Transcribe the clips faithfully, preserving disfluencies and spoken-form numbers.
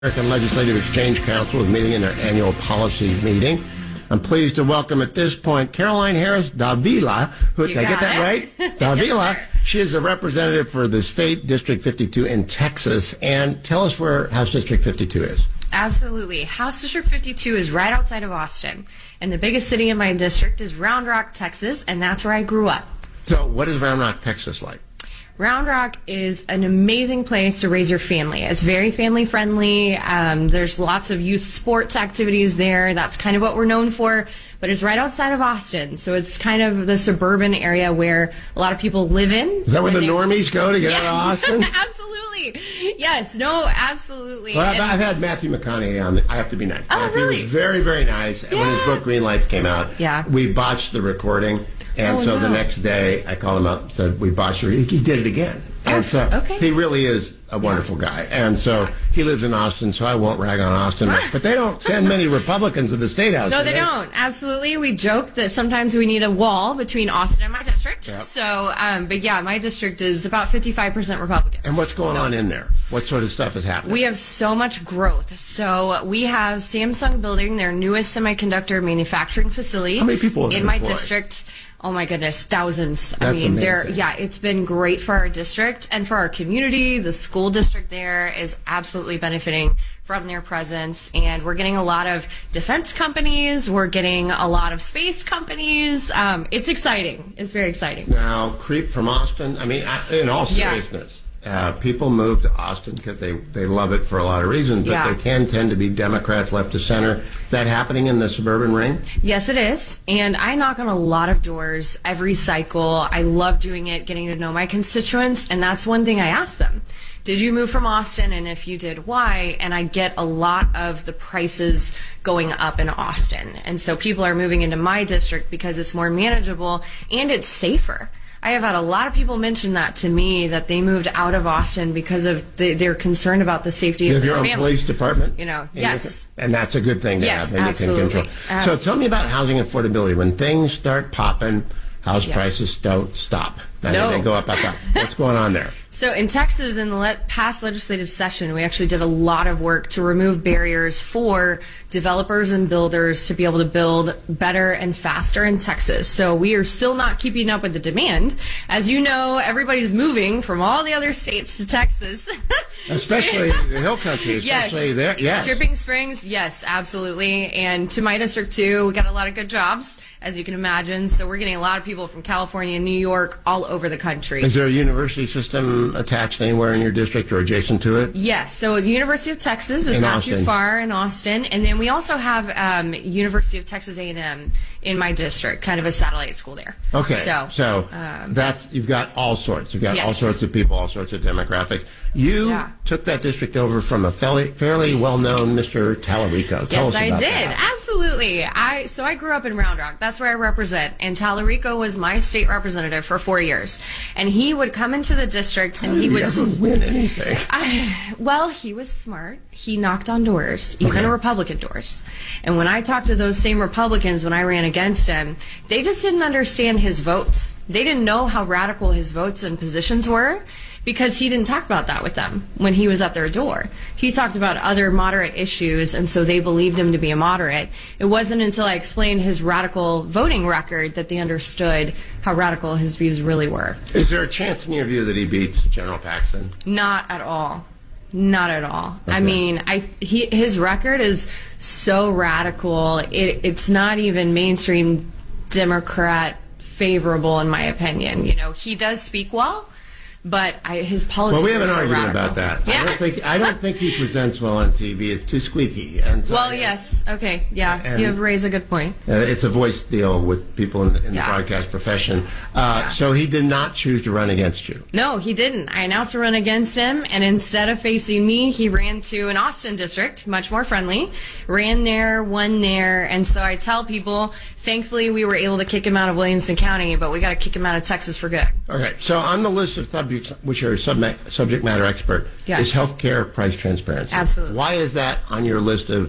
American Legislative Exchange Council is meeting in their annual policy meeting. I'm pleased to welcome at this point Caroline Harris Davila. Who, did I get that right? Davila. Yes, she is a representative for the state District fifty-two in Texas. And tell us where House District fifty-two is. Absolutely. House District fifty-two is right outside of Austin. And the biggest city in my district is Round Rock, Texas, and that's where I grew up. So what is Round Rock, Texas like? Round Rock is an amazing place to raise your family. It's very family friendly. Um, there's lots of youth sports activities there. That's kind of what we're known for. But it's right outside of Austin. So it's kind of the suburban area where a lot of people live in. Is that where the they... normies go to get yes. out of Austin? Absolutely. Yes. No, absolutely. Well, I've, and... I've had Matthew McConaughey on. The, I have to be nice. Oh, Matthew really? was very, very nice. And yeah. when his book Green Lights came out, yeah. we botched the recording. And oh, so no. the next day, I called him up and said, we botched it. He did it again. And so okay. he really is a wonderful yeah. guy. And so yeah. he lives in Austin, so I won't rag on Austin. But they don't send many Republicans to the State House. No, do they, they don't. Absolutely. We joke that sometimes we need a wall between Austin and my district. Yep. So, um, but yeah, my district is about fifty-five percent Republican. And what's going so, on in there? What sort of stuff is happening? We have so much growth. So we have Samsung building their newest semiconductor manufacturing facility. How many people in my employed? district? Oh my goodness, thousands. That's I mean, they're amazing. yeah, it's been great for our district and for our community. The school district there is absolutely benefiting from their presence, and we're getting a lot of defense companies. We're getting a lot of space companies. Um, it's exciting. It's very exciting. Now, creep from Austin. I mean, in all seriousness. Yeah. Uh, people move to Austin because they, they love it for a lot of reasons, but yeah. they can tend to be Democrats left to center. Is that happening in the suburban ring? Yes, it is. And I knock on a lot of doors every cycle. I love doing it, getting to know my constituents, and that's one thing I ask them. Did you move from Austin? And if you did, why? And I get a lot of the prices going up in Austin. And so people are moving into my district because it's more manageable and it's safer. I have had a lot of people mention that to me, that they moved out of Austin because of the, they're concerned about the safety you of have their your own family. Police department? You know, and yes. And that's a good thing to yes, have. And absolutely. You can control. Absolutely. So tell me about housing affordability. When things start popping, house yes. prices don't stop. I no. mean, they go up, up, up. What's going on there? So in Texas, in the le- past legislative session, we actually did a lot of work to remove barriers for developers and builders to be able to build better and faster in Texas. So we are still not keeping up with the demand. As you know, everybody's moving from all the other states to Texas. Especially the hill country, especially yes. there. Yes. Dripping Springs, yes, absolutely. And to my district, too, we got a lot of good jobs, as you can imagine. So we're getting a lot of people from California, New York, all over the country. Is there a university system attached anywhere in your district or adjacent to it? Yes. So the University of Texas is in not Austin. too far in Austin. And then we also have um, University of Texas A and M in my district, kind of a satellite school there. Okay. So, so um, that's, you've got all sorts. You've got yes. all sorts of people, all sorts of demographic. You yeah. took that district over from a fairly, fairly well-known Mister Tallarico. Tell yes, us I about did. that. Absolutely. I so I grew up in Round Rock. That's where I represent. And Tallarico was my state representative for four years. And he would come into the district How and did he he would ever win anything? I, well, he was smart. He knocked on doors, even Okay. Republican doors. And when I talked to those same Republicans when I ran against him, they just didn't understand his votes. They didn't know how radical his votes and positions were, because he didn't talk about that with them when he was at their door. He talked about other moderate issues, and so they believed him to be a moderate. It wasn't until I explained his radical voting record that they understood how radical his views really were. Is there a chance in your view that he beats General Paxton? Not at all. Not at all. Okay. I mean, I he, his record is so radical. It, it's not even mainstream Democrat favorable, in my opinion. You know, he does speak well, but I, his policies. Well, we have an are so argument radical. about that. Yeah. I don't think I don't think he presents well on T V. It's too squeaky. And so, Well, yes. Okay. Yeah. And- you have raised a good point. Uh, it's a voice deal with people in, the- in Yeah. the broadcast profession. Uh, Yeah. So he did not choose to run against you. No, he didn't. I announced a run against him, and instead of facing me, he ran to an Austin district, much more friendly, ran there, won there, and so I tell people, thankfully we were able to kick him out of Williamson County, but we got to kick him out of Texas for good. Okay, so on the list of subjects which are subma- subject matter expert Yes. is healthcare price transparency. Absolutely. Why is that on your list of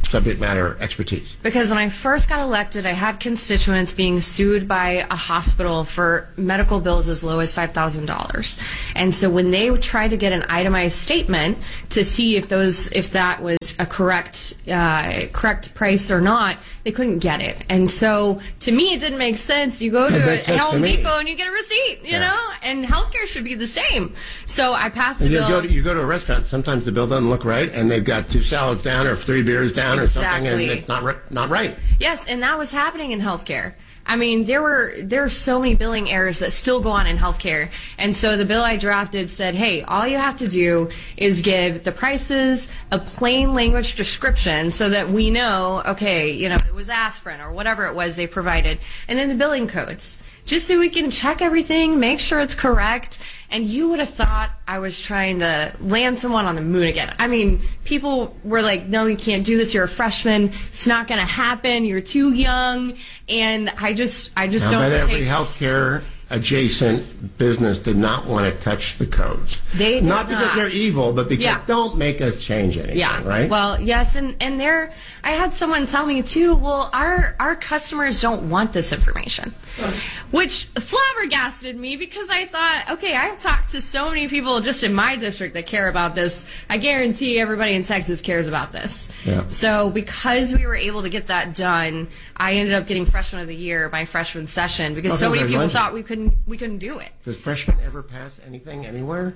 subject matter expertise? Because when I first got elected, I had constituents being sued by a hospital for medical bills as low as five thousand dollars. And so when they would try to get an itemized statement to see if those, if that was a correct, uh, correct price or not, they couldn't get it. And so to me, it didn't make sense. You go to a Home Depot and you get a receipt, you yeah. know, and healthcare should be the same. So I passed a you bill. Go to, you go to a restaurant, sometimes the bill doesn't look right, and they've got two salads down or three beers down exactly. or something, and it's not, ri- not right. Yes, and that was happening in healthcare. I mean, there were there are so many billing errors that still go on in healthcare. And so the bill I drafted said, hey, all you have to do is give the prices, a plain language description so that we know, okay, you know, it was aspirin or whatever it was they provided. And then the billing codes, just so we can check everything, make sure it's correct. And you would have thought I was trying to land someone on the moon again. I mean, people were like, no, you can't do this. You're a freshman. It's not going to happen. You're too young. And I just, I just I don't bet take... every healthcare adjacent business did not want to touch the codes. They did not because not. they're evil, but because yeah. don't make us change anything, yeah. right? Well, yes, and and there, I had someone tell me too. Well, our our customers don't want this information, which flabbergasted me because I thought, okay, I've talked to so many people just in my district that care about this. I guarantee everybody in Texas cares about this. Yeah. So because we were able to get that done, I ended up getting Freshman of the Year my freshman session because oh, so many people legend. thought we couldn't we couldn't do it. Does freshmen ever pass anything anywhere?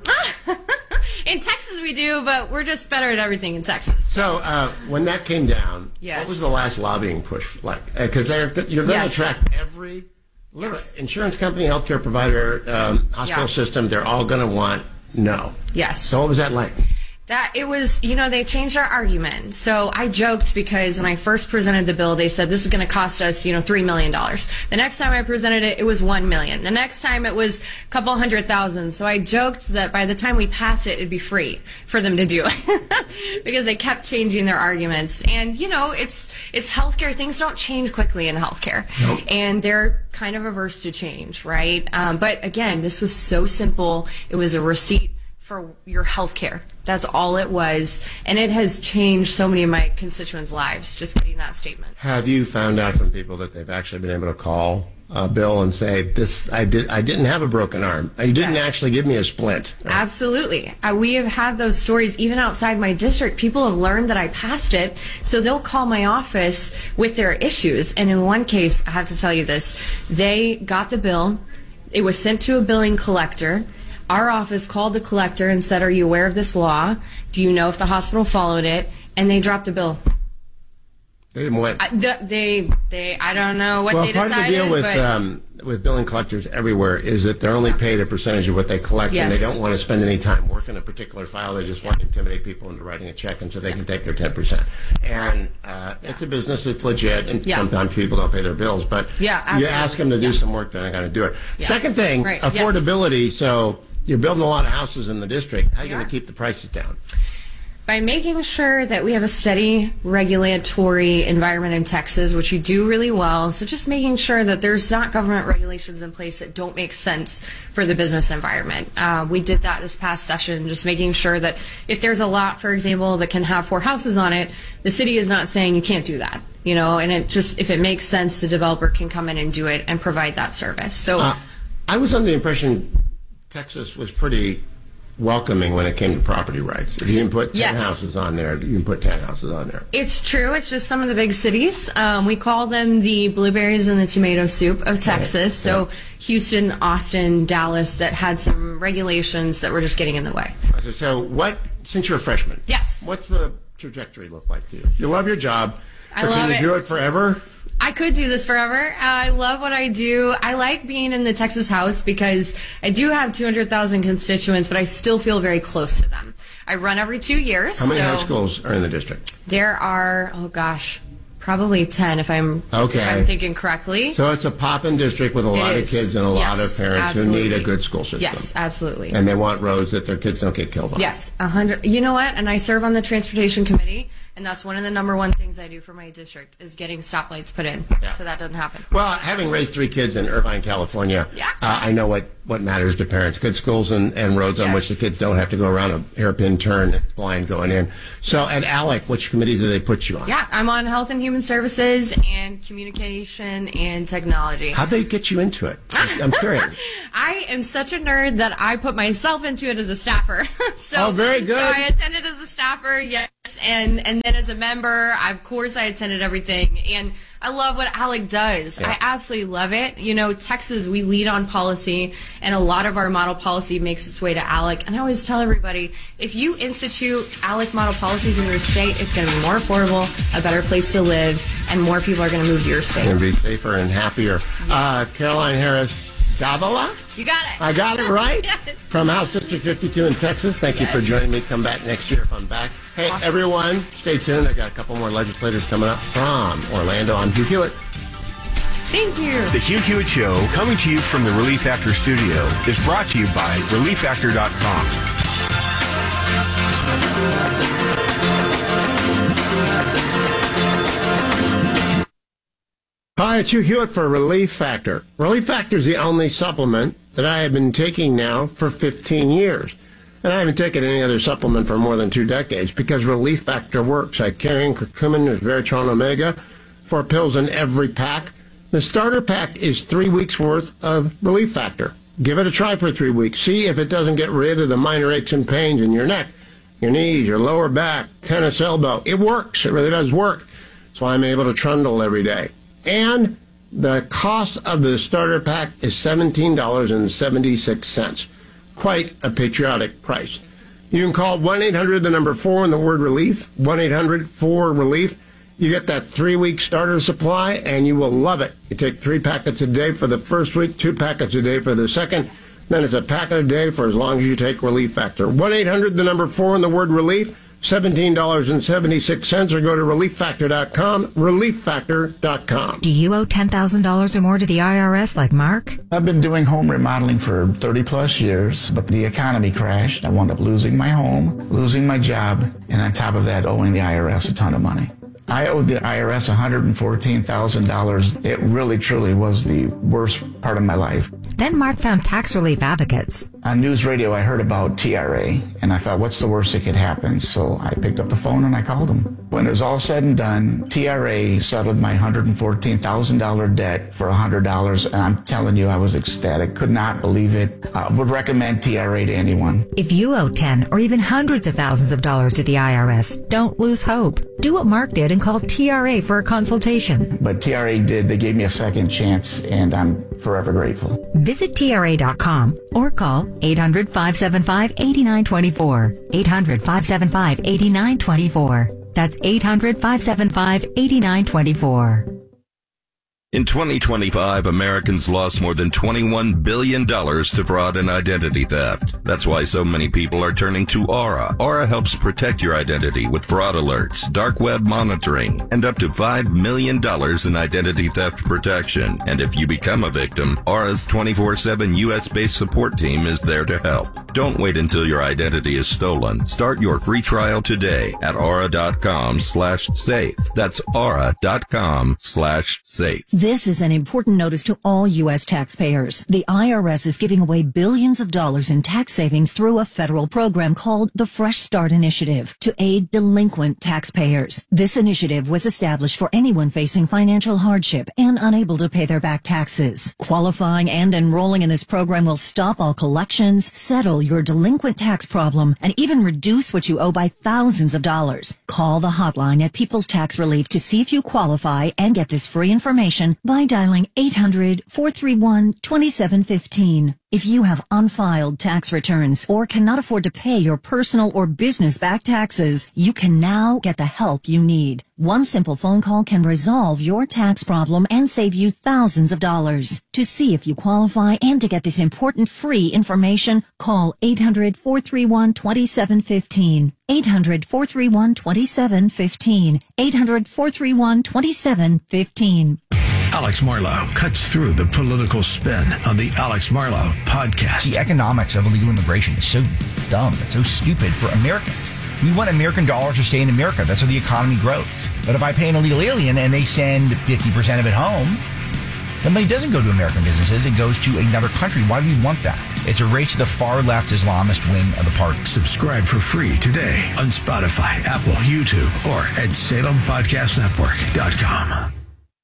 In Texas we do, but we're just better at everything in Texas. So uh, when that came down, yes. what was the last lobbying push like? Because uh, you're going yes. to attract every yes. insurance company, healthcare provider, um, hospital yeah. system. They're all going to want no. Yes. So what was that like? That it was, you know, they changed our argument. So I joked because when I first presented the bill, they said this is going to cost us, you know, three million dollars. The next time I presented it, it was one million dollars. The next time it was a couple hundred thousand. So I joked that by the time we passed it, it'd be free for them to do it because they kept changing their arguments. And, you know, it's it's healthcare. Things don't change quickly in healthcare. Nope. And they're kind of averse to change, right? Um, but again, this was so simple. It was a receipt for your health care. That's all it was. And it has changed so many of my constituents' lives, just getting that statement. Have you found out from people that they've actually been able to call uh, Bill and say, "This, I did, I didn't have a broken arm. You didn't yes. actually give me a splint"? Right? Absolutely. Uh, we have had those stories even outside my district. People have learned that I passed it, so they'll call my office with their issues. And in one case, I have to tell you this, they got the bill. It was sent to a billing collector. Our office called the collector and said, are you aware of this law? Do you know if the hospital followed it? And they dropped the bill. They didn't want... I, the, they, they, I don't know what well, they decided. Well, part of the deal with, but, um, with billing collectors everywhere is that they're only paid a percentage of what they collect, yes. and they don't want to spend any time working a particular file. They just want to intimidate people into writing a check, and so they yeah. can take their ten percent. And uh, yeah. it's a business, it's legit, and yeah. sometimes people don't pay their bills. But yeah, you ask them to do yeah. some work, they're not going to do it. Yeah. Second thing, right. affordability. Yes. So you're building a lot of houses in the district. How are you yeah. going to keep the prices down? By making sure that we have a steady regulatory environment in Texas, which you do really well. So just making sure that there's not government regulations in place that don't make sense for the business environment. Uh, we did that this past session, just making sure that if there's a lot, for example, that can have four houses on it, the city is not saying you can't do that. You know, and it just, if it makes sense, the developer can come in and do it and provide that service. So uh, I was under the impression Texas was pretty welcoming when it came to property rights. If you can put ten yes. houses on there, you can put ten houses on there. It's true. It's just some of the big cities. Um, we call them the blueberries and the tomato soup of Texas. Right. So yeah. Houston, Austin, Dallas, that had some regulations that were just getting in the way. So what, since you're a freshman, yes. what's the trajectory look like to you? You love your job. I but love can you it. do it forever? I could do this forever. Uh, I love what I do. I like being in the Texas House because I do have two hundred thousand constituents, but I still feel very close to them. I run every two years. How many so high schools are in the district? There are, oh gosh, probably ten if I'm, okay. if I'm thinking correctly. So it's a poppin' district with a lot it of kids and a yes, lot of parents absolutely. who need a good school system. Yes, absolutely. And they want roads that their kids don't get killed on. Yes, a hundred. You know what? And I serve on the transportation committee. And that's one of the number one things I do for my district is getting stoplights put in, yeah. so that doesn't happen. Well, having raised three kids in Irvine, California, yeah. uh, I know what what matters to parents. Good schools and, and roads on Yes. which the kids don't have to go around a hairpin turn blind going in. So at ALEC, which committee do they put you on? Yeah, I'm on Health and Human Services and Communication and Technology. How'd they get you into it? I'm curious. I am such a nerd that I put myself into it as a staffer. so, Oh, very good. So I attended as a staffer, yes, and and then as a member, I, of course, I attended everything, and I love what ALEC does. Yeah. I absolutely love it. You know, Texas, we lead on policy, and a lot of our model policy makes its way to ALEC. And I always tell everybody, if you institute ALEC model policies in your state, it's going to be more affordable, a better place to live, and more people are going to move to your state. Going to be safer and happier. Uh, Caroline Harris Davila? You got it. I got it right? Yes. From House District fifty-two in Texas. Thank you Yes. for joining me. Come back next year if I'm back. Hey, Awesome. everyone, stay tuned. I got a couple more legislators coming up from Orlando. I'm Hugh Hewitt. Thank you. The Hugh Hewitt Show, coming to you from the Relief Factor studio, is brought to you by relief factor dot com. Hi, it's Hugh Hewitt for Relief Factor. Relief Factor is the only supplement that I have been taking now for fifteen years. And I haven't taken any other supplement for more than two decades because Relief Factor works. I carry in curcumin, resveratrol, omega, four pills in every pack. The starter pack is three weeks worth of Relief Factor. Give it a try for three weeks. See if it doesn't get rid of the minor aches and pains in your neck, your knees, your lower back, tennis elbow. It works. It really does work. That's why I'm able to trundle every day. And the cost of the starter pack is seventeen dollars and seventy-six cents. Quite a patriotic price. You can call one eight hundred, the number four, and the word relief, one eight hundred four relief. You get that three-week starter supply, and you will love it. You take three packets a day for the first week, two packets a day for the second. Then it's a packet a day for as long as you take Relief Factor. one eight hundred, the number four, and the word relief, seventeen dollars and seventy-six cents, or go to relief factor dot com, relief factor dot com. Do you owe ten thousand dollars or more to the I R S like Mark? I've been doing home remodeling for thirty plus years, but the economy crashed. I wound up losing my home, losing my job, and on top of that, owing the I R S a ton of money. I owed the I R S one hundred fourteen thousand dollars. It really, truly was the worst part of my life. Then Mark found Tax Relief Advocates. On news radio, I heard about T R A, and I thought, what's the worst that could happen? So I picked up the phone and I called them. When it was all said and done, T R A settled my one hundred fourteen thousand dollars debt for one hundred dollars, and I'm telling you, I was ecstatic. Could not believe it. I would recommend T R A to anyone. If you owe ten or even hundreds of thousands of dollars to the I R S, don't lose hope. Do what Mark did and call T R A for a consultation. But T R A did. They gave me a second chance, and I'm forever grateful. Visit T R A dot com or call eight hundred, five seven five, eight nine two four. eight hundred, five seven five, eight nine two four. That's eight hundred, five seven five, eight nine two four. In twenty twenty-five, Americans lost more than twenty-one billion dollars to fraud and identity theft. That's why so many people are turning to Aura. Aura helps protect your identity with fraud alerts, dark web monitoring, and up to five million dollars in identity theft protection. And if you become a victim, Aura's twenty-four seven U S-based support team is there to help. Don't wait until your identity is stolen. Start your free trial today at aura.com slash safe. That's aura.com slash safe. This is an important notice to all U S taxpayers. The I R S is giving away billions of dollars in tax savings through a federal program called the Fresh Start Initiative to aid delinquent taxpayers. This initiative was established for anyone facing financial hardship and unable to pay their back taxes. Qualifying and enrolling in this program will stop all collections, settle your delinquent tax problem, and even reduce what you owe by thousands of dollars. Call the hotline at People's Tax Relief to see if you qualify and get this free information by dialing eight hundred, four three one, two seven one five. If you have unfiled tax returns or cannot afford to pay your personal or business back taxes, you can now get the help you need. One simple phone call can resolve your tax problem and save you thousands of dollars. To see if you qualify and to get this important free information, call eight hundred, four three one, two seven one five. eight hundred, four three one, two seven one five. eight hundred, four three one, two seven one five. Alex Marlow cuts through the political spin on the Alex Marlow podcast. The economics of illegal immigration is so dumb. It's so stupid for Americans. We want American dollars to stay in America. That's how the economy grows. But if I pay an illegal alien and they send fifty percent of it home, The money doesn't go to American businesses. It goes to another country. Why do we want that? It's a race to the far-left Islamist wing of the party. Subscribe for free today on Spotify, Apple, YouTube, or at Salem Podcast Network dot com.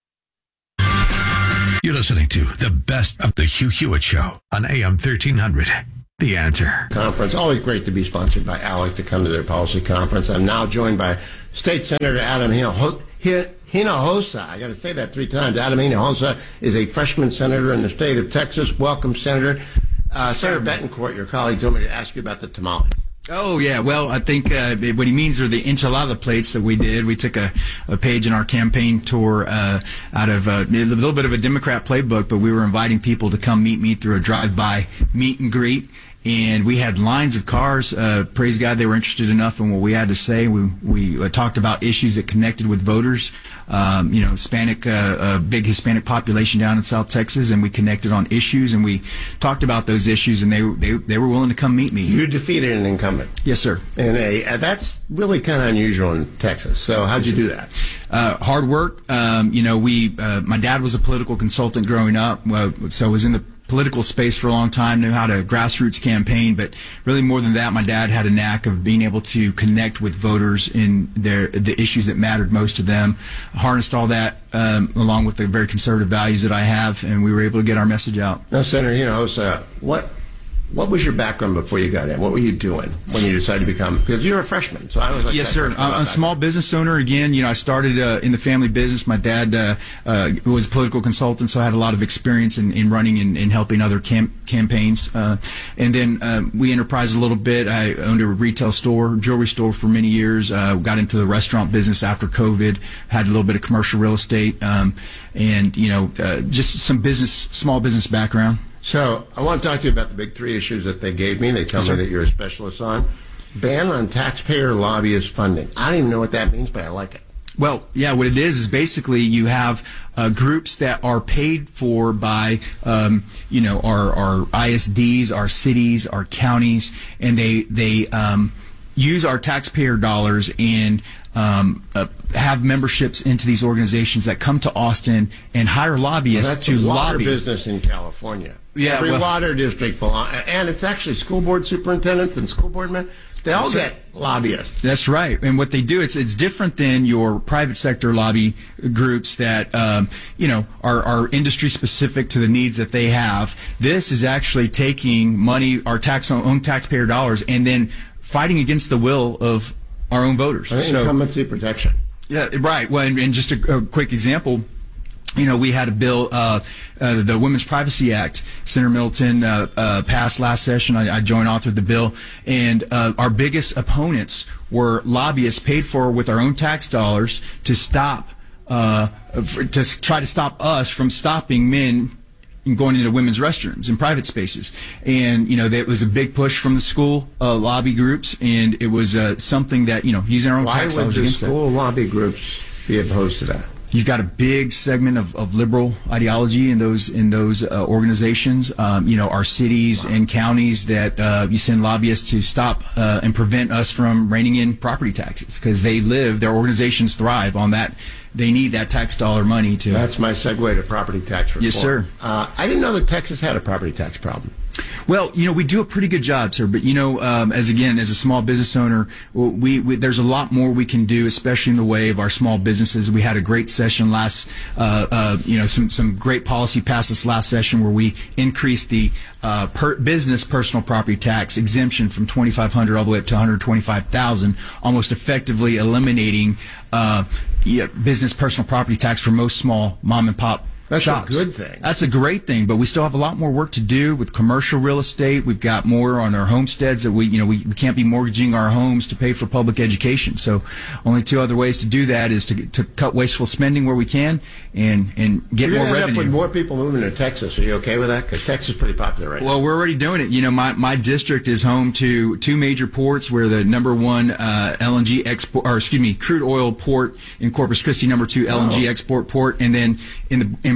You're listening to the best of the Hugh Hewitt Show on A M thirteen hundred. The Answer. Conference. Always great to be sponsored by ALEC to come to their policy conference. I'm now joined by State Senator Adam Hinojosa. Hinojosa. I got to say that three times. Adam Hinojosa is a freshman senator in the state of Texas. Welcome, Senator. Uh, Senator Betancourt, your colleague, told me to ask you about the tamales. Oh, yeah. Well, I think uh, what he means are the enchilada plates that we did. We took a, a page in our campaign tour uh, out of uh, a little bit of a Democrat playbook, but we were inviting people to come meet me through a drive-by meet and greet. And we had lines of cars. Uh, praise God, they were interested enough in what we had to say. We we uh, talked about issues that connected with voters. Um, you know, Hispanic, uh, uh, big Hispanic population down in South Texas, and we connected on issues, and we talked about those issues, and they they they were willing to come meet me. You defeated an incumbent. Yes, sir. And a uh, that's really kind of unusual in Texas. So how'd you do that? Uh, hard work. Um, you know, we uh, my dad was a political consultant growing up, uh, so I was in the political space for a long time, knew how to grassroots campaign, but really more than that, my dad had a knack of being able to connect with voters in their the issues that mattered most to them. Harnessed all that um, along with the very conservative values that I have, and we were able to get our message out. Now, Senator, you know, so what what was your background before you got in? What were you doing when you decided to become? Because you're a freshman, so I was like, yes, sir. I'm a small business owner. Again, you know, I started uh, in the family business. My dad uh, uh, was a political consultant, so I had a lot of experience in, in running and, and helping other camp campaigns. Uh, and then uh, we enterprised a little bit. I owned a retail store, jewelry store for many years. Uh, got into the restaurant business after COVID. Had a little bit of commercial real estate, um, and you know, uh, just some business, small business background. So I want to talk to you about the big three issues that they gave me. They tell Yes, me sir. that you're a specialist on. Ban on taxpayer lobbyist funding. I don't even know what that means, but I like it. Well, yeah, what it is is basically you have uh, groups that are paid for by, um, you know, our, our I S Ds, our cities, our counties, and they they um, use our taxpayer dollars and um, uh, have memberships into these organizations that come to Austin and hire lobbyists Well, that's to a water lobby. business in California. Yeah, Every well- water district belongs, and it's actually school board superintendents and school board men. They all get lobbyists. That's right. And what they do, it's it's different than your private sector lobby groups that, um, you know, are, are industry specific to the needs that they have. This is actually taking money, our tax own taxpayer dollars, and then fighting against the will of our own voters. So, Incumbency protection. yeah, right. Well, and, and just a, a quick example. You know, we had a bill, uh, uh, the Women's Privacy Act. Senator Middleton uh, uh, passed last session. I, I joint authored the bill, and uh, our biggest opponents were lobbyists paid for with our own tax dollars to stop, uh, for, to try to stop us from stopping men going into women's restrooms and private spaces. And, you know, that was a big push from the school uh, lobby groups, and it was uh, something that, you know, using our own Why tax would dollars the against that. school lobby groups be opposed to that? You've got a big segment of, of liberal ideology in those in those uh, organizations. Um, you know, our cities wow. and counties that uh, you send lobbyists to stop uh, and prevent us from reining in property taxes because they live, their organizations thrive on that. They need that tax dollar money to. That's my segue to property tax reform. Yes, sir. Uh, I didn't know that Texas had a property tax problem. Well, you know, we do a pretty good job, sir. But, you know, um, as again, as a small business owner, we, we there's a lot more we can do, especially in the way of our small businesses. We had a great session last, uh, uh, you know, some, some great policy passed this last session where we increased the uh, per business personal property tax exemption from twenty-five hundred dollars all the way up to one hundred twenty-five thousand dollars, almost effectively eliminating uh, yeah, business personal property tax for most small mom and pop That's shops. a good thing. That's a great thing, but we still have a lot more work to do with commercial real estate. We've got more on our homesteads that we, you know, we, we can't be mortgaging our homes to pay for public education. So only two other ways to do that is to, to cut wasteful spending where we can and, and get You're more gonna end revenue. up with more people moving to Texas. Are you okay with that? Because Texas is pretty popular right now. Well, we're already doing it. You know, my, my district is home to two major ports. We're the number one uh, L N G export, or excuse me, crude oil port in Corpus Christi, number two L N G Oh. export port, and then in the in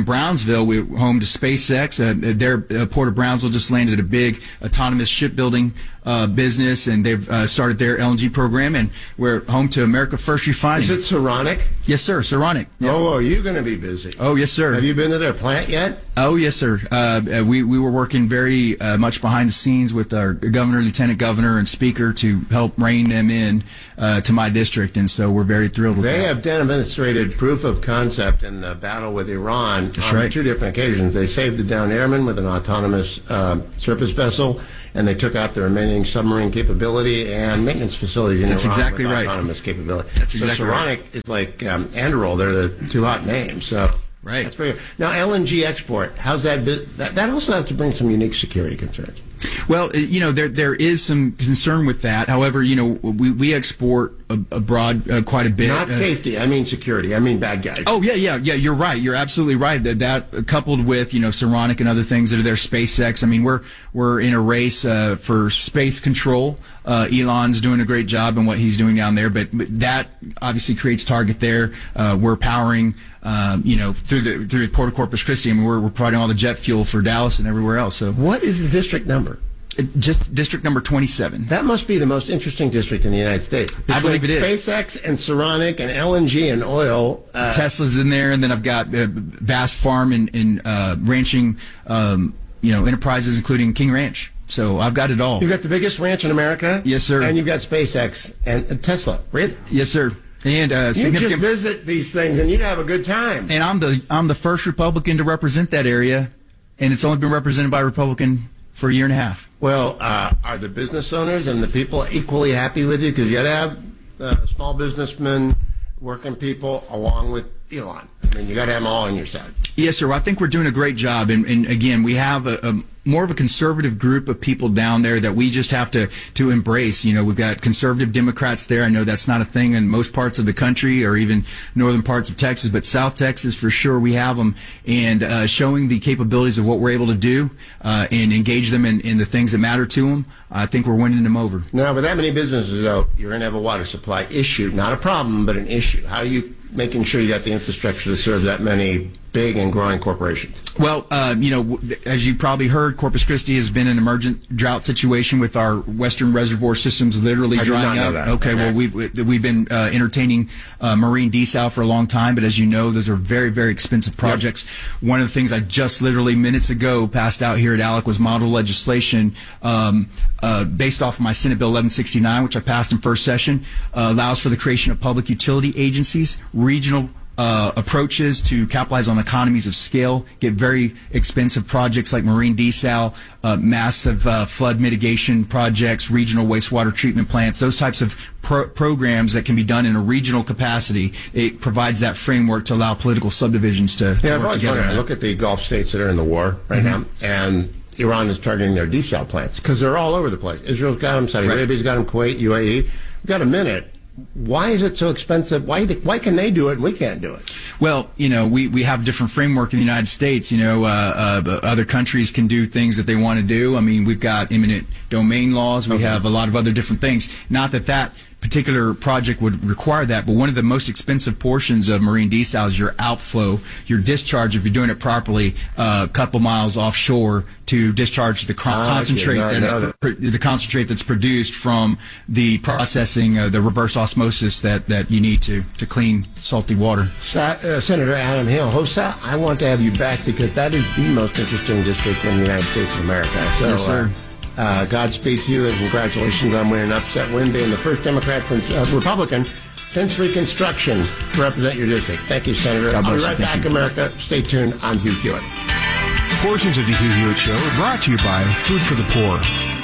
in Brownsville, we're home to SpaceX. Uh, their uh, Port of Brownsville just landed a big autonomous shipbuilding uh, business, and they've uh, started their L N G program, and we're home to America First Refining. Is it Saronic? Yes, sir, Saronic. Yep. Oh, are you going to be busy? Oh, yes, sir. Have you been to their plant yet? Oh, yes, sir. Uh, we, we were working very uh, much behind the scenes with our governor, lieutenant governor, and speaker to help rein them in uh, to my district, and so we're very thrilled with they that. They have demonstrated proof of concept in the battle with Iran. That's on right. two different occasions. They saved the downed airmen with an autonomous uh, surface vessel, and they took out the remaining submarine capability and maintenance facilities in That's Iran exactly with right. autonomous capability. That's so exactly Saronic right. is like um, Anduril. They're the two hot names. So right. That's very good. Now, L N G export, how's that, that? That also has to bring some unique security concerns. Well, you know, there there is some concern with that. However, you know, we, we export abroad uh, quite a bit. Not uh, safety. I mean security. I mean bad guys. Oh, yeah, yeah, yeah. You're right. You're absolutely right. That, that coupled with, you know, Saronic and other things that are there, SpaceX. I mean, we're we're in a race uh, for space control. Uh, Elon's doing a great job in what he's doing down there, but, but that obviously creates target there. Uh, we're powering, um, you know, through the through Port of Corpus Christi. I mean, we're, we're providing all the jet fuel for Dallas and everywhere else. So, what is the district number? Just district number twenty-seven. That must be the most interesting district in the United States. I believe it is. SpaceX and Saronic and L N G and oil. Uh, Tesla's in there, and then I've got uh, vast farm and, and uh, ranching, um, you know, enterprises, including King Ranch. So I've got it all. You've got the biggest ranch in America. Yes, sir. And you've got SpaceX and, and Tesla. Really? Yes, sir. And uh, you significant. just visit these things, and you'd have a good time. And I'm the I'm the first Republican to represent that area, and it's only been represented by a Republican for a year and a half. Well, uh, are the business owners and the people equally happy with you? Because you got to have uh, small businessmen, working people, along with Elon. I mean, you got to have them all on your side. Yes, sir. I think we're doing a great job. And, and again, we have a, a more of a conservative group of people down there that we just have to, to embrace. You know, we've got conservative Democrats there. I know that's not a thing in most parts of the country or even northern parts of Texas, but South Texas for sure we have them. And uh, showing the capabilities of what we're able to do uh, and engage them in, in the things that matter to them, I think we're winning them over. Now, with that many businesses, though, you're going to have a water supply issue. Not a problem, but an issue. How are you making sure you got the infrastructure to serve that many big and growing corporations? Well, uh, you know, as you probably heard, Corpus Christi has been an emergent drought situation with our western reservoir systems literally I drying did not up. know that. Okay, Okay. well, we've we've been uh, entertaining uh, marine desal for a long time, but as you know, those are very, very expensive projects. Yep. One of the things I just literally minutes ago passed out here at ALEC was model legislation um, uh, based off of my Senate Bill eleven sixty-nine, which I passed in first session, uh, allows for the creation of public utility agencies, regional Uh, approaches to capitalize on economies of scale, get very expensive projects like marine desal, uh, massive uh, flood mitigation projects, regional wastewater treatment plants, those types of pro- programs that can be done in a regional capacity. It provides that framework to allow political subdivisions to, to Yeah, I've work always together. wondered. I look at the Gulf states that are in the war right Mm-hmm. now, and Iran is targeting their desal plants because they're all over the place. Israel's got them, Saudi Right. Arabia's got them, Kuwait, U A E. We've got a minute. Why is it so expensive? Why why can they do it and we can't do it? Well, you know, we, we have a different framework in the United States. You know, uh, uh, other countries can do things that they want to do. I mean, we've got eminent domain laws. We Okay. have a lot of other different things. Not that that particular project would require that, but one of the most expensive portions of marine desal is your outflow, your discharge, if you're doing it properly, uh, a couple miles offshore to discharge the con- Ah, I did concentrate not that is know that. pr- the concentrate that's produced from the processing, uh, the reverse osmosis that, that you need to, to clean salty water. Sa- uh, Senator Adam Hill, Hosa, I want to have you back because that is the most interesting district in the United States of America. So, Yes, sir. Uh, uh, Godspeed to you and congratulations on winning an upset win, being the first Democrat since uh, Republican since Reconstruction to represent your district. Thank you, Senator. God I'll be bless you. right Thank back, you. America. Stay tuned on Hugh Hewitt. Portions of the Hugh Hewitt Show are brought to you by Food for the Poor.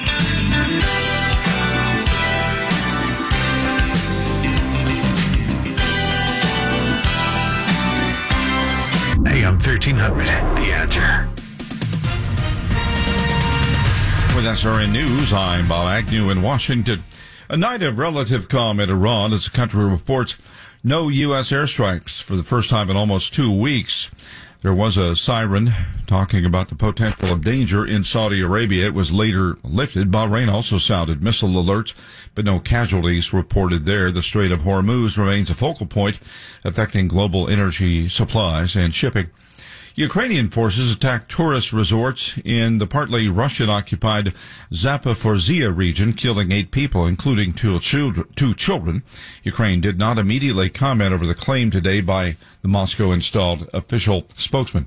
A M thirteen hundred. The Answer. With S R N News, I'm Bob Agnew in Washington. A night of relative calm in Iran as the country reports no U S airstrikes for the first time in almost two weeks. There was a siren talking about the potential of danger in Saudi Arabia. It was later lifted. Bahrain also sounded missile alerts, but no casualties reported there. The Strait of Hormuz remains a focal point affecting global energy supplies and shipping. Ukrainian forces attacked tourist resorts in the partly Russian-occupied Zaporizhzhia region, killing eight people, including two children. Two children. Ukraine did not immediately comment over the claim today by the Moscow-installed official spokesman.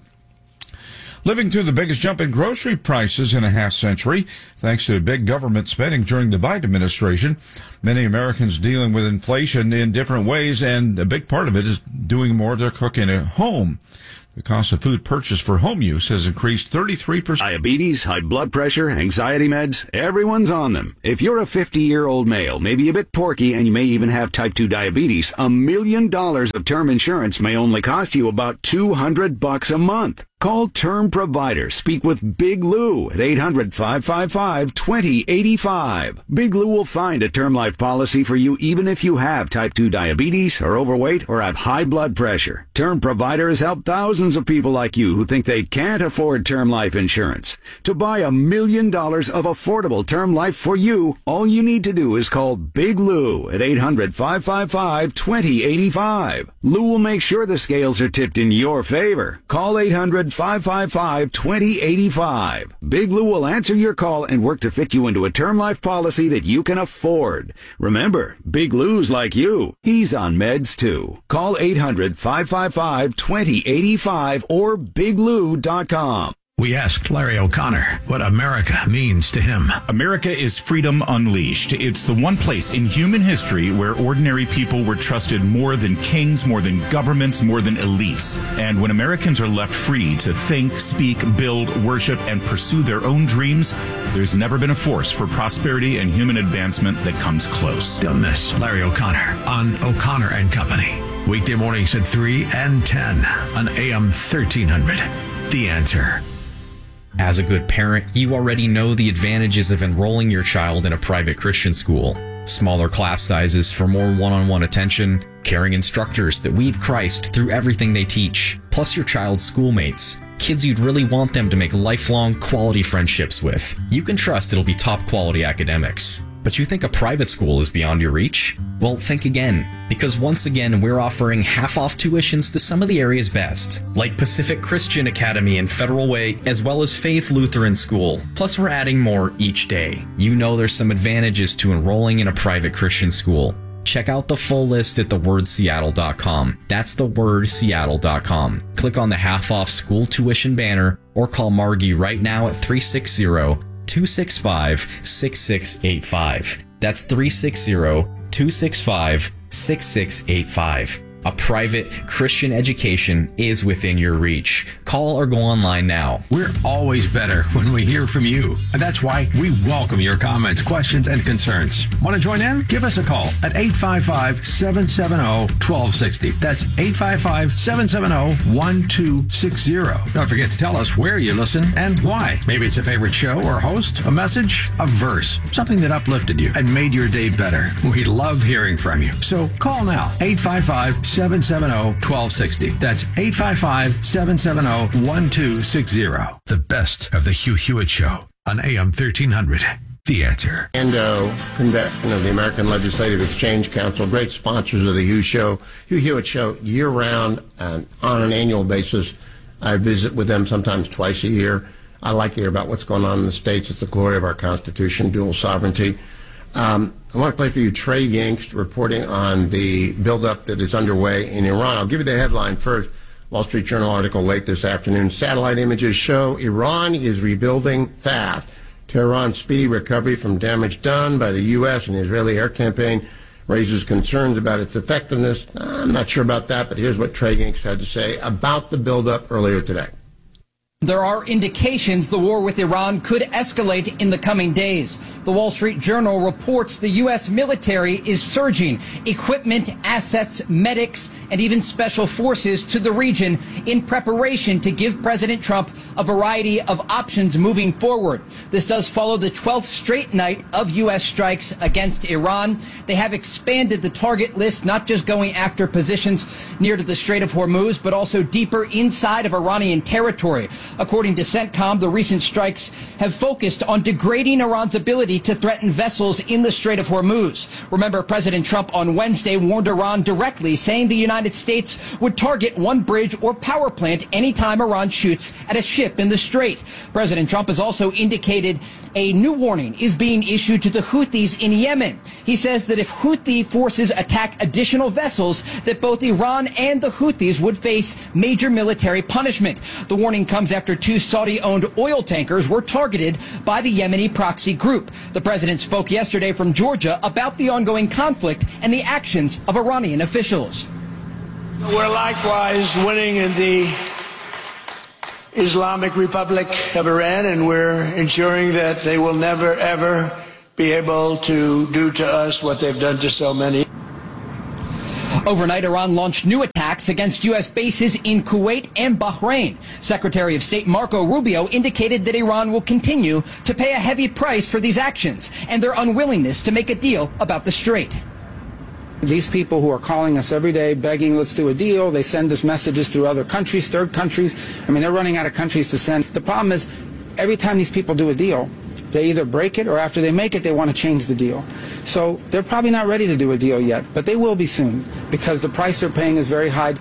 Living through the biggest jump in grocery prices in a half century, thanks to big government spending during the Biden administration. Many Americans dealing with inflation in different ways, and a big part of it is doing more of their cooking at home. The cost of food purchased for home use has increased thirty-three percent. Diabetes, high blood pressure, anxiety meds, everyone's on them. If you're a fifty-year-old male, maybe a bit porky, and you may even have type two diabetes, a million dollars of term insurance may only cost you about two hundred bucks a month. Call Term Provider. Speak with Big Lou at eight hundred, five five five, two zero eight five. Big Lou will find a term life policy for you even if you have type two diabetes, are overweight, or have high blood pressure. Term Provider has helped thousands of people like you who think they can't afford term life insurance. To buy a million dollars of affordable term life for you, all you need to do is call Big Lou at eight hundred, five five five, two zero eight five. Lou will make sure the scales are tipped in your favor. Call eight hundred, five five five, two zero eight five. Big Lou will answer your call and work to fit you into a term life policy that you can afford. Remember, Big Lou's like you. He's on meds too. Call eight hundred, five five five, two zero eight five or big lou dot com. We asked Larry O'Connor what America means to him. America is freedom unleashed. It's the one place in human history where ordinary people were trusted more than kings, more than governments, more than elites. And when Americans are left free to think, speak, build, worship, and pursue their own dreams, there's never been a force for prosperity and human advancement that comes close. Don't miss Larry O'Connor on O'Connor and Company. Weekday mornings at three and ten on A M thirteen hundred. The Answer. As a good parent, you already know the advantages of enrolling your child in a private Christian school. Smaller class sizes for more one-on-one attention, caring instructors that weave Christ through everything they teach, plus your child's schoolmates, kids you'd really want them to make lifelong quality friendships with. You can trust it'll be top quality academics. But you think a private school is beyond your reach? Well, think again, because once again, we're offering half-off tuitions to some of the area's best, like Pacific Christian Academy and Federal Way, as well as Faith Lutheran School. Plus, we're adding more each day. You know there's some advantages to enrolling in a private Christian school. Check out the full list at the word seattle dot com. That's the word seattle dot com. Click on the half-off school tuition banner or call Margie right now at three six zero, two six five, six six eight five. That's three six zero, two six five, six six eight five. A private Christian education is within your reach. Call or go online now. We're always better when we hear from you. And that's why we welcome your comments, questions, and concerns. Want to join in? Give us a call at eight five five, seven seven zero, one two six zero. That's eight five five, seven seven zero, one two six zero. Don't forget to tell us where you listen and why. Maybe it's a favorite show or host, a message, a verse, something that uplifted you and made your day better. We love hearing from you. So call now, eight five five, seven seven zero, one two six zero. That's eight five five, seven seven zero, one two six zero. The best of the Hugh Hewitt Show on A M thirteen hundred. The Answer. Ando, convention of the American Legislative Exchange Council, great sponsors of the Hugh Show, Hugh Hewitt Show, year-round and on an annual basis. I visit with them sometimes twice a year. I like to hear about what's going on in the states. It's the glory of our Constitution, dual sovereignty. Um, I want to play for you Trey Yingst reporting on the buildup that is underway in Iran. I'll give you the headline first. Wall Street Journal article late this afternoon. Satellite images show Iran is rebuilding fast. Tehran's speedy recovery from damage done by the U S and Israeli air campaign raises concerns about its effectiveness. I'm not sure about that, but here's what Trey Yingst had to say about the buildup earlier today. There are indications the war with Iran could escalate in the coming days. The Wall Street Journal reports the U S military is surging equipment, assets, medics, and even special forces to the region in preparation to give President Trump a variety of options moving forward. This does follow the twelfth straight night of U S strikes against Iran. They have expanded the target list, not just going after positions near to the Strait of Hormuz, but also deeper inside of Iranian territory. According to CENTCOM, the recent strikes have focused on degrading Iran's ability to threaten vessels in the Strait of Hormuz. Remember, President Trump on Wednesday warned Iran directly, saying the United United States would target one bridge or power plant anytime Iran shoots at a ship in the Strait. President Trump has also indicated a new warning is being issued to the Houthis in Yemen. He says that if Houthi forces attack additional vessels, that both Iran and the Houthis would face major military punishment. The warning comes after two Saudi-owned oil tankers were targeted by the Yemeni proxy group. The president spoke yesterday from Georgia about the ongoing conflict and the actions of Iranian officials. We're likewise winning in the Islamic Republic of Iran, and we're ensuring that they will never, ever be able to do to us what they've done to so many. Overnight, Iran launched new attacks against U S bases in Kuwait and Bahrain. Secretary of State Marco Rubio indicated that Iran will continue to pay a heavy price for these actions and their unwillingness to make a deal about the Strait. These people who are calling us every day begging, let's do a deal, they send us messages through other countries, third countries. I mean, they're running out of countries to send. The problem is, every time these people do a deal, they either break it or after they make it, they want to change the deal. So they're probably not ready to do a deal yet, but they will be soon because the price they're paying is very high.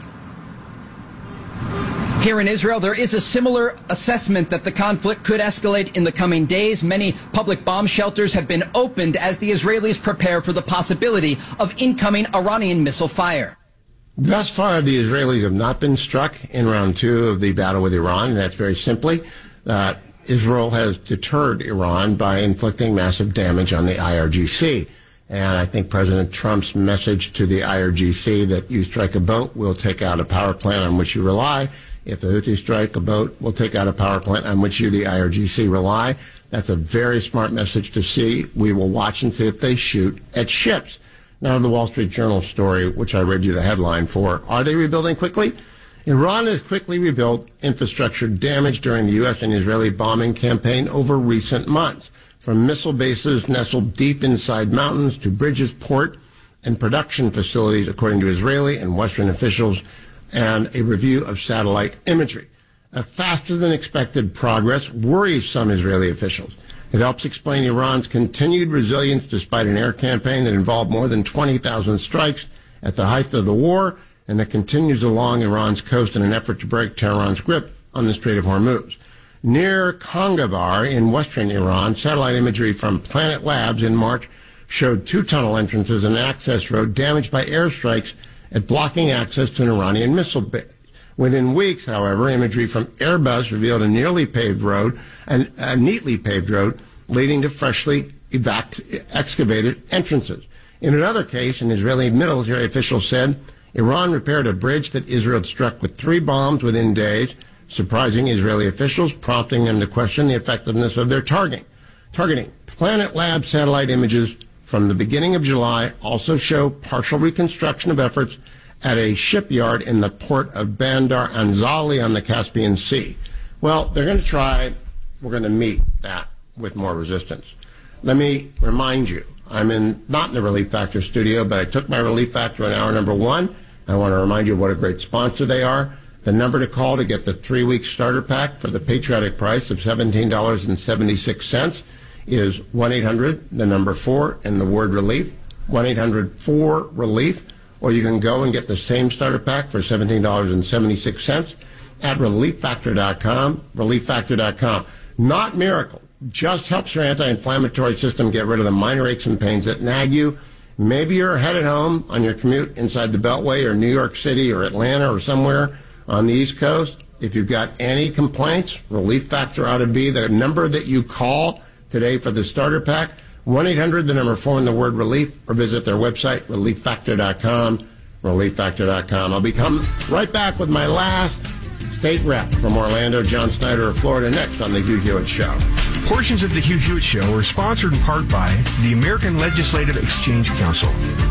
Here in Israel, there is a similar assessment that the conflict could escalate in the coming days. Many public bomb shelters have been opened as the Israelis prepare for the possibility of incoming Iranian missile fire. Thus far, the Israelis have not been struck in round two of the battle with Iran, and that's very simply that Israel has deterred Iran by inflicting massive damage on the I R G C. And I think President Trump's message to the I R G C that you strike a boat, we'll take out a power plant on which you rely. If the Houthis strike a boat, we'll take out a power plant on which you, the I R G C, rely. That's a very smart message to see. We will watch and see if they shoot at ships. Now, the Wall Street Journal story, which I read you the headline for. Are they rebuilding quickly? Iran has quickly rebuilt infrastructure damaged during the U S and Israeli bombing campaign over recent months, from missile bases nestled deep inside mountains to bridges, port, and production facilities, according to Israeli and Western officials, and a review of satellite imagery. A faster-than-expected progress worries some Israeli officials. It helps explain Iran's continued resilience despite an air campaign that involved more than twenty thousand strikes at the height of the war, and that continues along Iran's coast in an effort to break Tehran's grip on the Strait of Hormuz. Near Kongabar in western Iran, satellite imagery from Planet Labs in March showed two tunnel entrances and an access road damaged by airstrikes at blocking access to an Iranian missile base. Within weeks, however, imagery from Airbus revealed a nearly paved road, and a neatly paved road, leading to freshly evac- excavated entrances. In another case, an Israeli military official said Iran repaired a bridge that Israel struck with three bombs within days, surprising Israeli officials, prompting them to question the effectiveness of their targeting. Targeting. Planet Labs satellite images from the beginning of July also show partial reconstruction of efforts at a shipyard in the port of Bandar Anzali on the Caspian Sea. Well, they're going to try, we're going to meet that with more resistance. Let me remind you, I'm in not in the Relief Factor studio, but I took my Relief Factor in hour number one. I want to remind you what a great sponsor they are. The number to call to get the three-week starter pack for the patriotic price of seventeen dollars and seventy-six cents is one eight hundred, the number four, and the word relief, one eight hundred four relief, or you can go and get the same starter pack for seventeen dollars and seventy-six cents at relief factor dot com, relief factor dot com. Not miracle, just helps your anti-inflammatory system get rid of the minor aches and pains that nag you. Maybe you're headed home on your commute inside the Beltway or New York City or Atlanta or somewhere on the East Coast. If you've got any complaints, Relief Factor ought to be the number that you call today for the starter pack, one eight hundred, the number four, and the word relief, or visit their website, relief factor dot com, relief factor dot com. I'll be coming right back with my last state rep from Orlando, John Snyder of Florida, next on the Hugh Hewitt Show. Portions of the Hugh Hewitt Show are sponsored in part by the American Legislative Exchange Council.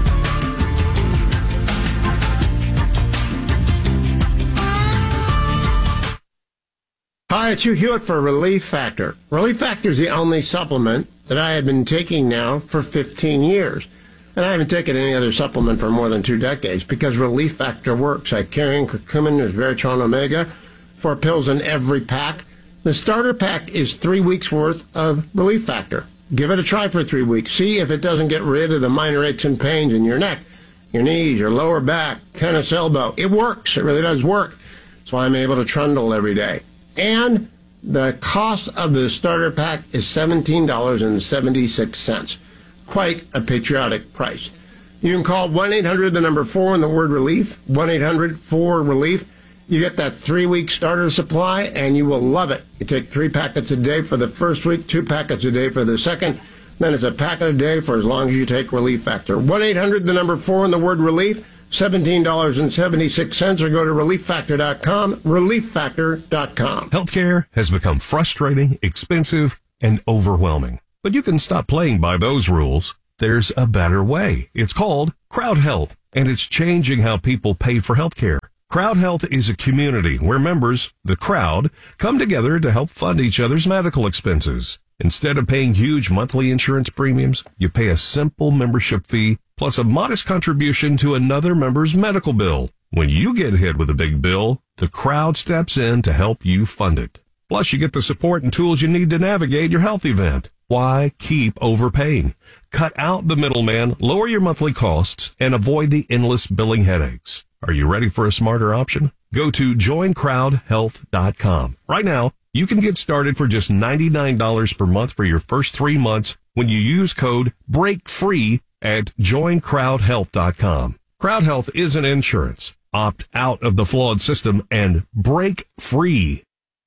Hi, it's Hugh Hewitt for Relief Factor. Relief Factor is the only supplement that I have been taking now for fifteen years. And I haven't taken any other supplement for more than two decades because Relief Factor works. I carry in curcumin, resveratrol, omega, four pills in every pack. The starter pack is three weeks worth of Relief Factor. Give it a try for three weeks. See if it doesn't get rid of the minor aches and pains in your neck. your knees, your lower back, tennis elbow. It works. It really does work. That's why I'm able to trundle every day. And the cost of the starter pack is seventeen dollars and seventy-six cents. Quite a patriotic price. You can call one eight hundred, the number four, and the word relief, one eight hundred four relief. You get that three-week starter supply, and you will love it. You take three packets a day for the first week, two packets a day for the second. Then it's a packet a day for as long as you take Relief Factor. one eight hundred, the number four, and the word relief, seventeen dollars and seventy-six cents, or go to relief factor dot com, relief factor dot com. Healthcare has become frustrating, expensive, and overwhelming. But you can stop playing by those rules. There's a better way. It's called Crowd Health, and it's changing how people pay for healthcare. Crowd Health is a community where members, the crowd, come together to help fund each other's medical expenses. Instead of paying huge monthly insurance premiums, you pay a simple membership fee plus a modest contribution to another member's medical bill. When you get hit with a big bill, the crowd steps in to help you fund it. Plus, you get the support and tools you need to navigate your health event. Why keep overpaying? Cut out the middleman, lower your monthly costs, and avoid the endless billing headaches. Are you ready for a smarter option? Go to join crowd health dot com. Right now, you can get started for just ninety-nine dollars per month for your first three months when you use code BREAKFREE at join crowd health dot com. Crowd Health isn't insurance. Opt out of the flawed system and break free.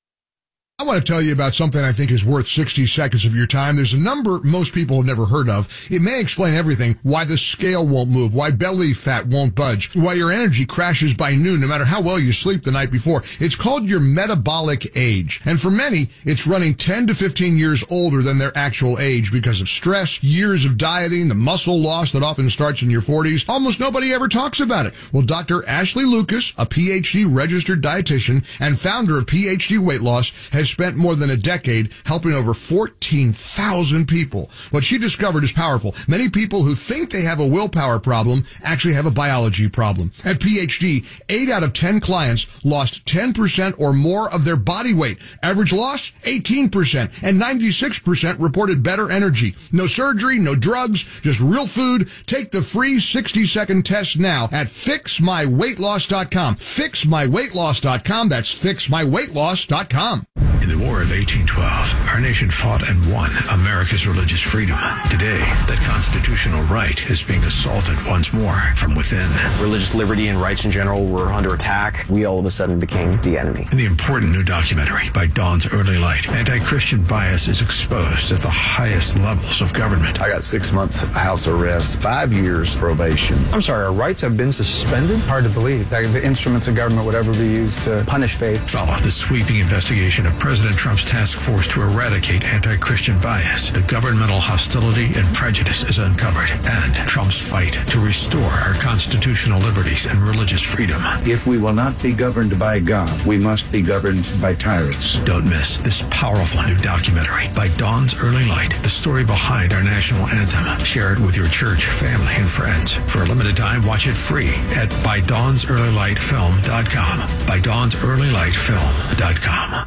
I want to tell you about something I think is worth sixty seconds of your time. There's a number most people have never heard of. It may explain everything: why the scale won't move, why belly fat won't budge, why your energy crashes by noon no matter how well you sleep the night before. It's called your metabolic age. And for many, it's running ten to fifteen years older than their actual age because of stress, years of dieting, the muscle loss that often starts in your forties. Almost nobody ever talks about it. Well, Doctor Ashley Lucas, a P H D registered dietitian and founder of P H D Weight Loss, has spent more than a decade helping over fourteen thousand people. What she discovered is powerful. Many people who think they have a willpower problem actually have a biology problem. At P H D, eight out of ten clients lost ten percent or more of their body weight. Average loss, eighteen percent. And ninety-six percent reported better energy. No surgery, no drugs, just real food. Take the free sixty-second test now at fix my weight loss dot com. fix my weight loss dot com. That's fix my weight loss dot com. In the War of eighteen twelve, our nation fought and won America's religious freedom. Today, that constitutional right is being assaulted once more from within. Religious liberty and rights in general were under attack. We all of a sudden became the enemy. In the important new documentary, By Dawn's Early Light, anti-Christian bias is exposed at the highest levels of government. I got six months house arrest, five years probation. I'm sorry, our rights have been suspended? Hard to believe that the instruments of government would ever be used to punish faith. Follow the sweeping investigation of President Trump's task force to eradicate anti-Christian bias. The governmental hostility and prejudice is uncovered, and Trump's fight to restore our constitutional liberties and religious freedom. If we will not be governed by God, we must be governed by tyrants. Don't miss this powerful new documentary, By Dawn's Early Light, the story behind our national anthem. Share it with your church, family, and friends. For a limited time, watch it free at by dawns early light film dot com. by dawns early light film dot com.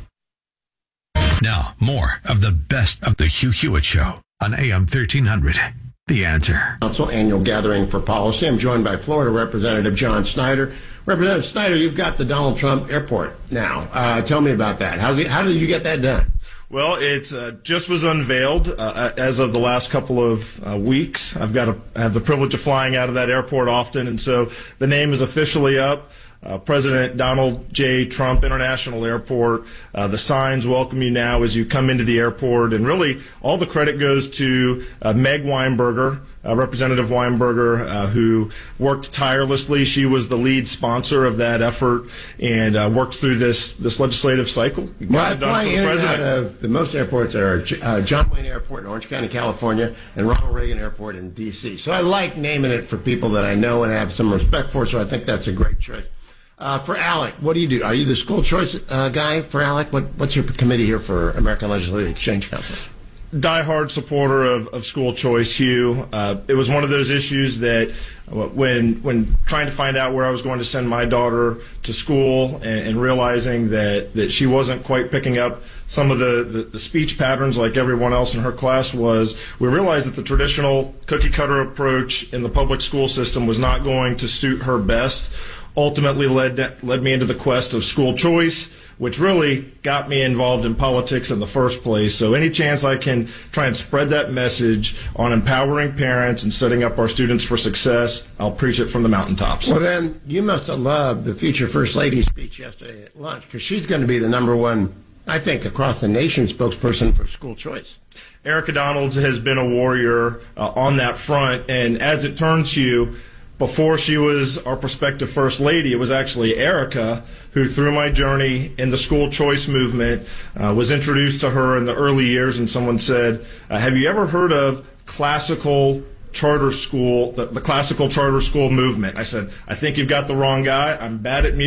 Now, more of the best of the Hugh Hewitt Show on A M thirteen hundred. The Answer. Council Annual Gathering for Policy. I'm joined by Florida Representative John Snyder. Representative Snyder, you've got the Donald Trump Airport now. Uh, tell me about that. How's it, how did you get that done? Well, it uh, just was unveiled uh, as of the last couple of uh, weeks. I've got a, I have the privilege of flying out of that airport often, and so the name is officially up. Uh, President Donald J. Trump International Airport. Uh, the signs welcome you now as you come into the airport, and really all the credit goes to uh, Meg Weinberger, uh, Representative Weinberger, uh, who worked tirelessly. She was the lead sponsor of that effort and uh, worked through this this legislative cycle. Well, I fly in and out of the most airports are uh, John Wayne Airport in Orange County, California, and Ronald Reagan Airport in D C. So I like naming it for people that I know and have some respect for, so I think that's a great choice. Uh, for ALEC, what do you do? Are you the school choice uh, guy for ALEC? What, what's your committee here for American Legislative Exchange Council? diehard supporter of, of school choice, Hugh. Uh, it was one of those issues that when when trying to find out where I was going to send my daughter to school and, and realizing that, that she wasn't quite picking up some of the, the, the speech patterns like everyone else in her class was, we realized that the traditional cookie-cutter approach in the public school system was not going to suit her best. Ultimately led led me into the quest of school choice, which really got me involved in politics in the first place. So any chance I can try and spread that message on empowering parents and setting up our students for success, I'll preach it from the mountaintops. Well, then, you must have loved the future First Lady's speech yesterday at lunch, because she's going to be the number one, I think, across the nation spokesperson for school choice. Erica Donalds has been a warrior uh, on that front, and as it turns to you, before she was our prospective First Lady, it was actually Erica who, through my journey in the school choice movement, uh, was introduced to her in the early years, and someone said, uh, have you ever heard of classical charter school, the, the classical charter school movement? I said, I think you've got the wrong guy. I'm bad at music.